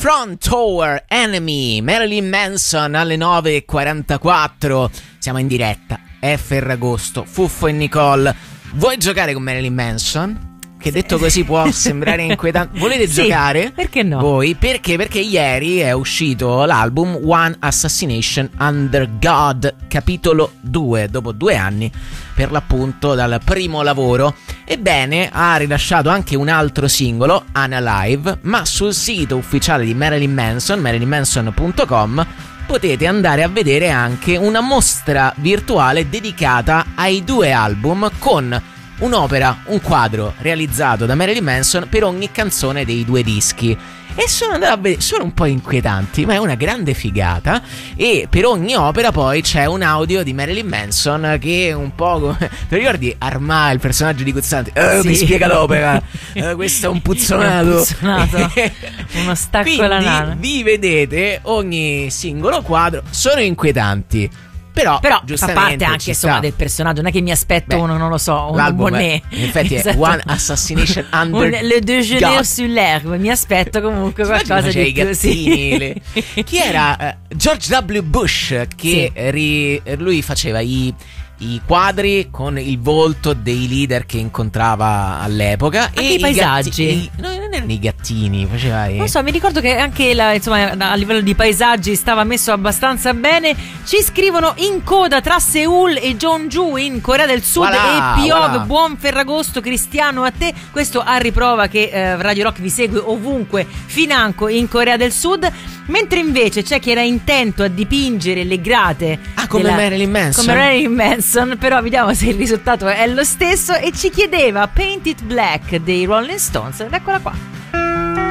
Front Tower Enemy, Marilyn Manson alle 9:44. Siamo in diretta, è Ferragosto, Fuffo e Nicole. Vuoi giocare con Marilyn Manson? Che detto così può sembrare inquietante. Volete giocare? Perché no? Voi? Perché? Perché ieri è uscito l'album One Assassination Under God, capitolo 2, dopo 2 anni per l'appunto dal primo lavoro. Ebbene, ha rilasciato anche un altro singolo, Unalive, ma sul sito ufficiale di Marilyn Manson, marilynmanson.com, potete andare a vedere anche una mostra virtuale dedicata ai 2 album con un'opera, un quadro realizzato da Marilyn Manson per ogni canzone dei 2 dischi. E sono andato a vedere, sono un po' inquietanti, ma è una grande figata. E per ogni opera poi c'è un audio di Marilyn Manson che è un po'... Ti ricordi Armà, il personaggio di Guzzanti? Mi spiega l'opera. Questo è un puzzonato. Uno stacco alla nana. Vi vedete ogni singolo quadro. Sono inquietanti. Però fa parte anche insomma del personaggio. Non è che mi aspetto uno, non lo so, un Monet. In effetti è One Assassination Under Le Déjeuner sur l'herbe. Mi aspetto comunque qualcosa di più. Chi era? George W. Bush, che lui faceva i quadri con il volto dei leader che incontrava all'epoca. Anche i paesaggi. No, non erano i gattini, faceva non so, mi ricordo che anche insomma, a livello di paesaggi stava messo abbastanza bene. Ci scrivono: in coda tra Seoul e Jeonju in Corea del Sud, e piove. Buon Ferragosto Cristiano a te. Questo a riprova che Radio Rock vi segue ovunque, financo in Corea del Sud. Mentre invece c'è chi era intento a dipingere le grate come Marilyn Manson, però vediamo se il risultato è lo stesso, e ci chiedeva Paint It Black dei Rolling Stones. Ed eccola qua.